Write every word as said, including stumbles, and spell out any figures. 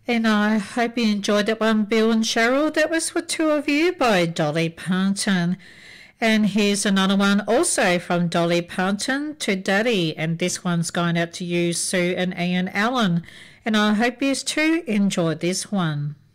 And I hope you enjoyed that one, Bill and Cheryl. That was for two of you by Dolly Parton. And here's another one also from Dolly Parton to Daddy. And this one's going out to you, Sue and Ian Allen. And I hope you too enjoyed this one.